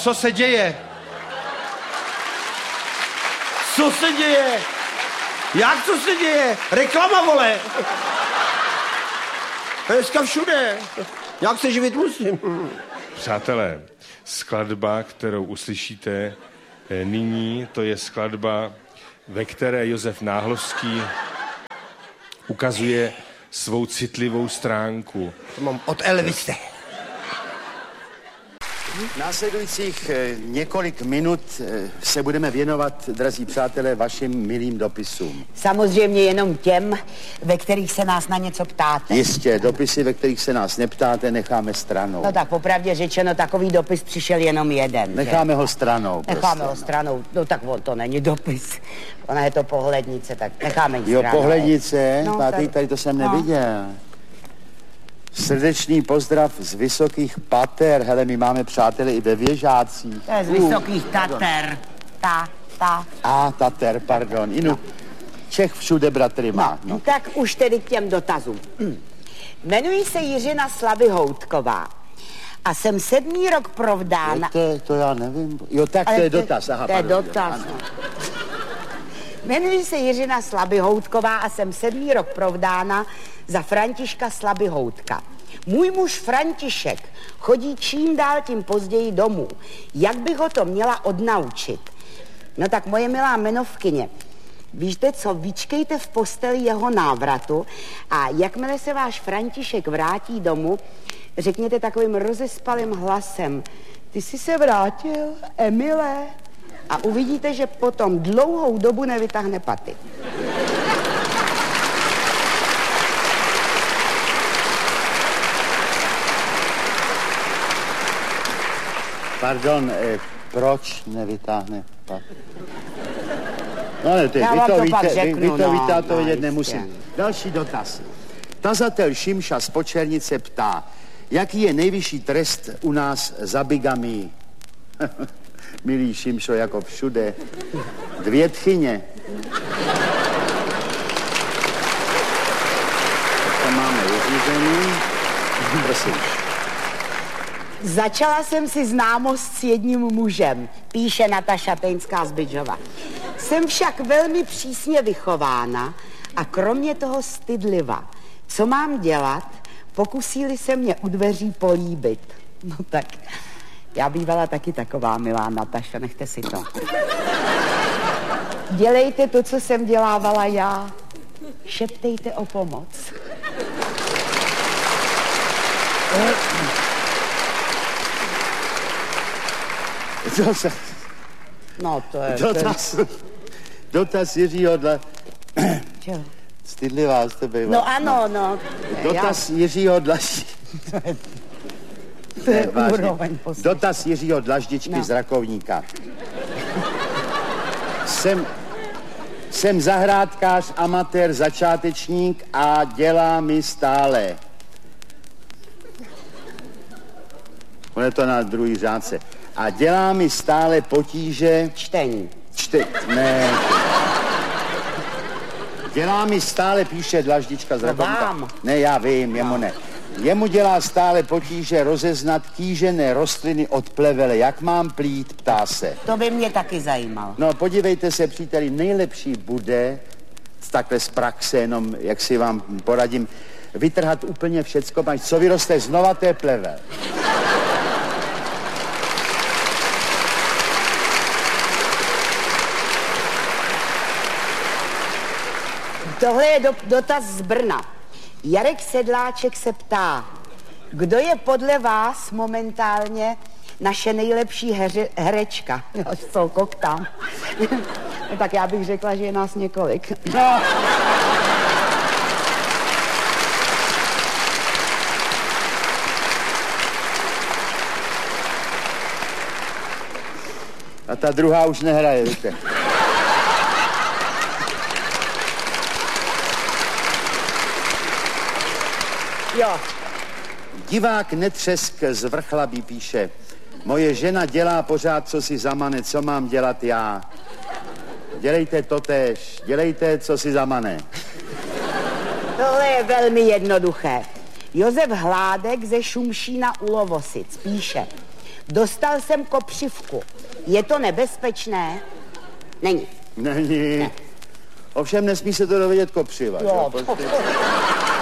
Co se děje? Co se děje? Jak co se děje? Reklama, vole! Dneska všude. Jak se živit musím? Přátelé, skladba, kterou uslyšíte nyní, to je skladba, ve které Josef Náhlovský ukazuje svou citlivou stránku. To mám od Elvise. Následujících několik minut se budeme věnovat, drazí přátelé, vašim milým dopisům. Samozřejmě jenom těm, ve kterých se nás na něco ptáte. Jistě, dopisy, ve kterých se nás neptáte, necháme stranou. No tak popravdě řečeno, takový dopis přišel jenom jeden. Necháme že? ho stranou. Necháme ho stranou. No tak on to není dopis. Ona je to pohlednice, tak necháme ji stranou. Jo, pohlednice? No, tady to jsem neviděl. Srdečný pozdrav z Vysokých Pater. Hele, my máme přátele i ve Věžácích. To je z Vysokých Tater. Tater, pardon. Inu, Čech všude bratry má. No. Tak už tedy k těm dotazům. Jmenuji se Jiřina Slabyhoutková a jsem 7. rok provdána. To já nevím. Jo, tak to je dotaz. Aha, to je pardon, dotaz. Jmenuji se Jiřina Slabyhoutková a jsem 7. rok provdána za Františka Slabihoutka. Můj muž František chodí čím dál tím později domů. Jak bych ho to měla odnaučit? No tak moje milá jmenovkyně, víte co, vyčkejte v posteli jeho návratu a jakmile se váš František vrátí domů, řekněte takovým rozespalým hlasem: ty jsi se vrátil, Emile? A uvidíte, že potom dlouhou dobu nevytáhne paty. Pardon, proč nevytáhne paty? No ne, vy to vědět nemusím. Další dotaz. Tazatel Šimša z Počernice ptá, jaký je nejvyšší trest u nás za bigamii? Milý Šimšo, jako všude. 2 tchyně. To máme vyřízený. Prosím. Začala jsem si známost s jedním mužem, píše Nataša Tejnská z Bydžova. Jsem však velmi přísně vychována a kromě toho stydliva. Co mám dělat, pokusí-li se mě u dveří políbit? No tak, já bývala taky taková milá Nataša, nechte si to. Dělejte to, co jsem dělávala já. Šeptejte o pomoc. No, to je... Dotaz Jiřího Stydlivá z tebe. No ano, no. Dotaz Jiřího To je úroveň poslušný. Dotaz Jiřího Dlaždičky z Rakovníka. Jsem zahrádkář, amatér, začátečník a dělá mi stále. On je to na druhý řádce. A dělá mi stále potíže... Čtení. Ne. Dělá mi stále, píše Dlaždička z Rakovníka. Ne, já vím, jemu ne. Jemu dělá stále potíže rozeznat kýžené rostliny od plevele. Jak mám plít, ptá se. To by mě taky zajímalo. No, podívejte se, příteli, nejlepší bude, takhle z praxe, jenom jak si vám poradím, vytrhat úplně všecko, co vyroste znova, to je plevel. Tohle je dotaz z Brna. Jarek Sedláček se ptá, kdo je podle vás momentálně naše nejlepší herečka? Až co koktám. No, tak já bych řekla, že je nás několik. No. A ta druhá už nehraje, víte. Jo. Divák Netřesk z Vrchlabí píše, moje žena dělá pořád, co si zamane, co mám dělat já? Dělejte totéž, dělejte, co si zamane. Tohle je velmi jednoduché. Josef Hládek ze Šumšína u Lovosic píše, Dostal jsem kopřivku. Je to nebezpečné? Není. Není. Ovšem nesmí se to dovědět kopřiva. Jo, že?